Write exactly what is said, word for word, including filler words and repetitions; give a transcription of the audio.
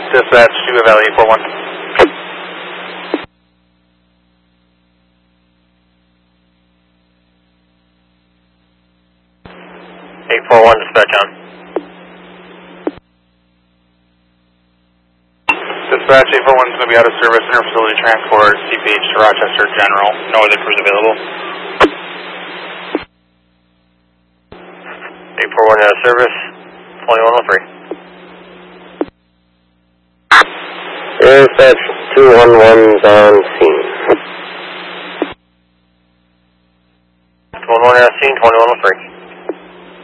Dispatch to Valley eight four one. eight four one, dispatch on. Dispatch eight four one is going to be out of service, inter-facility transport, C P H to Rochester General. No other crews available. eight four one out of service, twenty-one oh three. Dispatch two one one is on scene. two one one out of scene, twenty-one oh three.